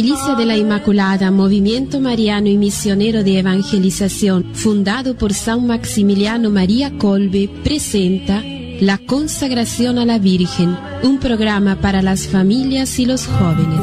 Milicia de la Inmaculada, movimiento mariano y misionero de evangelización, fundado por San Maximiliano María Kolbe, presenta La Consagración a la Virgen, un programa para las familias y los jóvenes.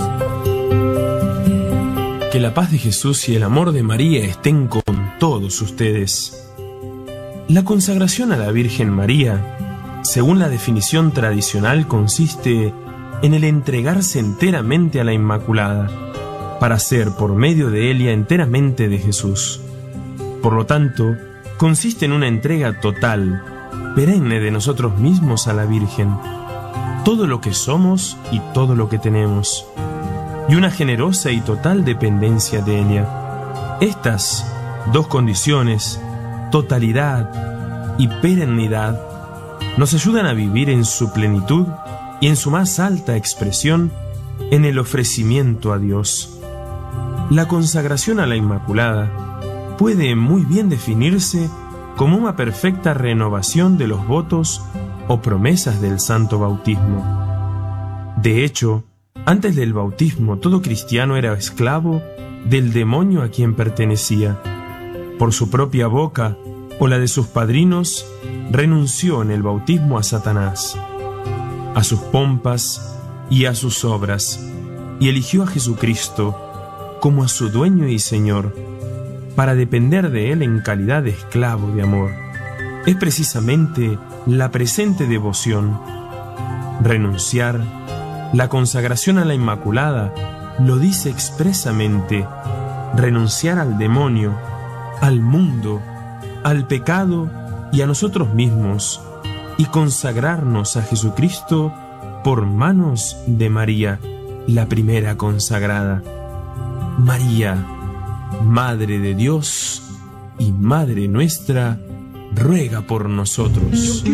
Que la paz de Jesús y el amor de María estén con todos ustedes. La consagración a la Virgen María, según la definición tradicional, consiste en el entregarse enteramente a la Inmaculada, para ser por medio de ella enteramente de Jesús. Por lo tanto, consiste en una entrega total, perenne de nosotros mismos a la Virgen, todo lo que somos y todo lo que tenemos, y una generosa y total dependencia de ella. Estas dos condiciones, totalidad y perennidad, nos ayudan a vivir en su plenitud y en su más alta expresión en el ofrecimiento a Dios. La consagración a la Inmaculada puede muy bien definirse como una perfecta renovación de los votos o promesas del Santo Bautismo. De hecho, antes del bautismo todo cristiano era esclavo del demonio a quien pertenecía. Por su propia boca o la de sus padrinos, renunció en el bautismo a Satanás, a sus pompas y a sus obras, y eligió a Jesucristo como a su dueño y Señor, para depender de Él en calidad de esclavo de amor. Es precisamente la presente devoción, renunciar, la consagración a la Inmaculada, lo dice expresamente, renunciar al demonio, al mundo, al pecado y a nosotros mismos, y consagrarnos a Jesucristo por manos de María, la primera consagrada. María, Madre de Dios y Madre nuestra, ruega por nosotros.